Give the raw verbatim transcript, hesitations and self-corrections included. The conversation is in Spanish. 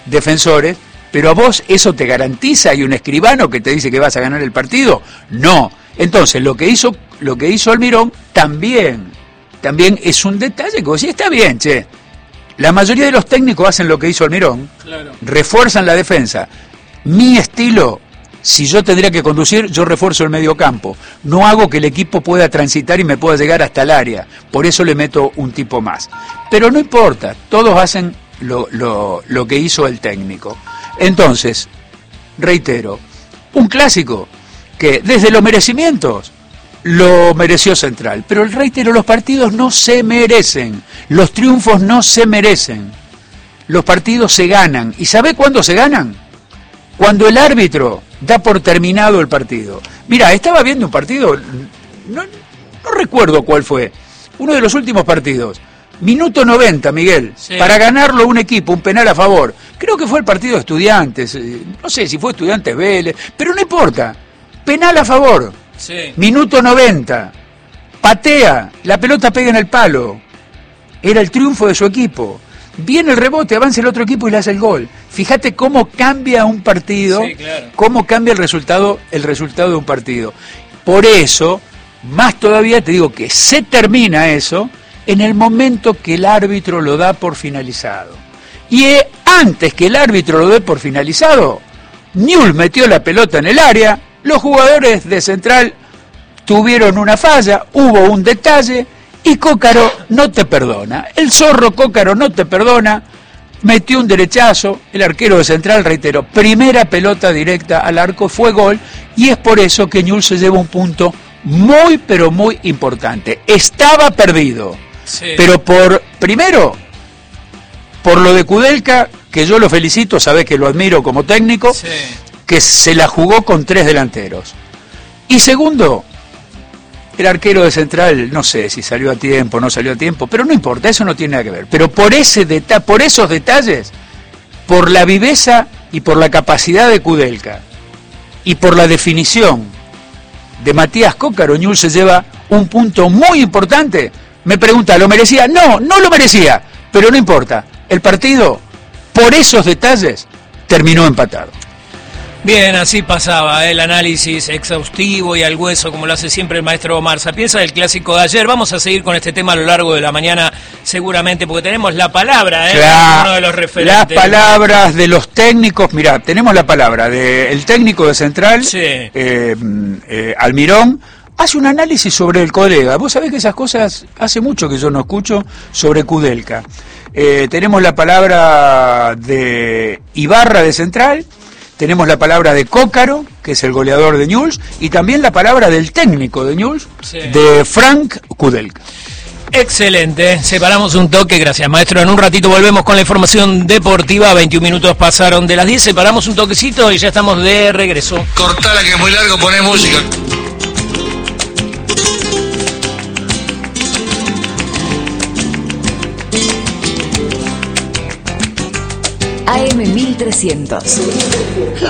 defensores, pero a vos eso te garantiza, hay un escribano que te dice que vas a ganar el partido. No. Entonces lo que hizo, lo que hizo Almirón también, también es un detalle que vos decís, está bien, che. La mayoría de los técnicos hacen lo que hizo Almirón, claro. Refuerzan la defensa. Mi estilo, si yo tendría que conducir, yo refuerzo el mediocampo. No hago que el equipo pueda transitar y me pueda llegar hasta el área. Por eso le meto un tipo más. Pero no importa, todos hacen lo, lo, lo que hizo el técnico. Entonces, reitero, un clásico que desde los merecimientos lo mereció Central. Pero reitero, los partidos no se merecen. Los triunfos no se merecen. Los partidos se ganan. ¿Y sabe cuándo se ganan? Cuando el árbitro da por terminado el partido. Mira, estaba viendo un partido, no, no recuerdo cuál fue, uno de los últimos partidos. Minuto noventa, Miguel, sí. Para ganarlo un equipo, un penal a favor. Creo que fue el partido de Estudiantes, no sé si fue Estudiantes Vélez, pero no importa. Penal a favor, sí. Minuto noventa, patea, la pelota pega en el palo. Era el triunfo de su equipo. Viene el rebote, avanza el otro equipo y le hace el gol. Fíjate cómo cambia un partido, sí, claro. Cómo cambia el resultado, el resultado de un partido. Por eso, más todavía te digo que se termina eso en el momento que el árbitro lo da por finalizado. Y eh, antes que el árbitro lo dé por finalizado, Newell's metió la pelota en el área, los jugadores de Central tuvieron una falla, hubo un detalle, y Cócaro no te perdona. El zorro Cócaro no te perdona, metió un derechazo, el arquero de Central, reitero, primera pelota directa al arco, fue gol, y es por eso que Newell's se lleva un punto muy, pero muy importante. Estaba perdido, sí. Pero por, primero, por lo de Kudelka, que yo lo felicito, sabés que lo admiro como técnico, sí. Que se la jugó con tres delanteros. Y segundo, el arquero de Central, no sé si salió a tiempo o no salió a tiempo, pero no importa, eso no tiene nada que ver. Pero por ese deta- por esos detalles, por la viveza y por la capacidad de Kudelka, y por la definición de Matías Cócaro, Newell's se lleva un punto muy importante. Me pregunta, ¿lo merecía? No, no lo merecía, pero no importa. El partido, por esos detalles, terminó empatado. Bien, así pasaba, ¿eh? El análisis exhaustivo y al hueso, como lo hace siempre el maestro Omar Sapienza, del clásico de ayer. Vamos a seguir con este tema a lo largo de la mañana, seguramente, porque tenemos la palabra, ¿eh? Claro, uno de los referentes. Las palabras de los técnicos, mirá, tenemos la palabra del técnico de Central, sí. eh, eh, Almirón, hace un análisis sobre el colega. Vos sabés que esas cosas hace mucho que yo no escucho sobre Kudelka. Eh, tenemos la palabra de Ibarra de Central. Tenemos la palabra de Cócaro, que es el goleador de Newell's, y también la palabra del técnico de Newell's, sí. De Frank Kudelka. Excelente, separamos un toque, gracias maestro. En un ratito volvemos con la información deportiva, veintiún minutos pasaron de las diez, separamos un toquecito y ya estamos de regreso. Cortala que es muy largo, poné música. A M mil trescientos.